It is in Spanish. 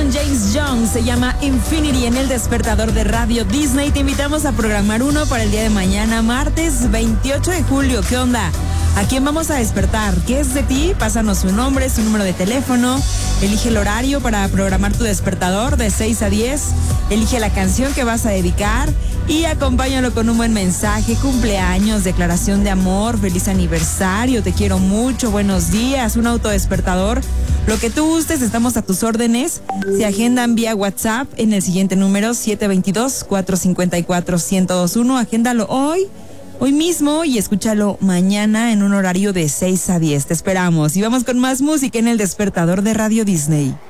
con James Young, se llama Infinity en el despertador de Radio Disney. Te invitamos a programar uno para el día de mañana, martes 28 de julio. ¿Qué onda? ¿A quién vamos a despertar? ¿Qué es de ti? Pásanos su nombre, su número de teléfono. Elige el horario para programar tu despertador de 6 a 10. Elige la canción que vas a dedicar y acompáñalo con un buen mensaje, cumpleaños, declaración de amor, feliz aniversario, te quiero mucho, buenos días, un autodespertador. Lo que tú gustes, estamos a tus órdenes. Se agendan vía WhatsApp en el siguiente número 722-454-1021. Agéndalo hoy mismo y escúchalo mañana en un horario de 6 a 10. Te esperamos y vamos con más música en el despertador de Radio Disney.